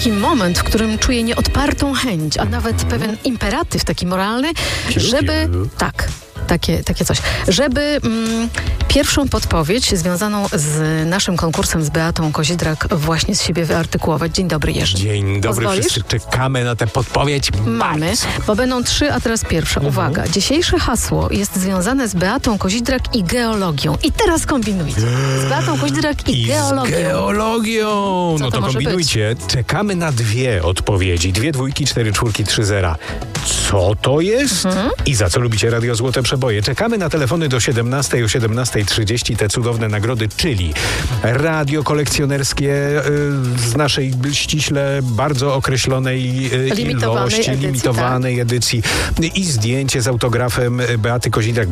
taki moment, w którym czuję nieodpartą chęć, a nawet pewien imperatyw taki moralny, żeby... Tak. Takie coś. Żeby pierwszą podpowiedź związaną z naszym konkursem z Beatą Kozidrak właśnie z siebie wyartykułować. Dzień dobry, Jerzy. Dzień dobry, Pozwolisz? wszyscy czekamy na tę podpowiedź. Mamy, bo będą 3, a teraz pierwsza. Uwaga, dzisiejsze hasło jest związane z Beatą Kozidrak i geologią. I teraz kombinujcie. Z Beatą Kozidrak i geologią. Z geologią! Co No to to może kombinujcie. Czekamy na 2 odpowiedzi. 2 dwójki, 4 czwórki, 3 zera. Co to jest? I za co lubicie Radio Złote Przeboje? Czekamy na telefony do 17 o 17:30. Te cudowne nagrody, czyli radio kolekcjonerskie z naszej ściśle bardzo określonej limitowanej edycji i zdjęcie z autografem Beaty Kozidrak.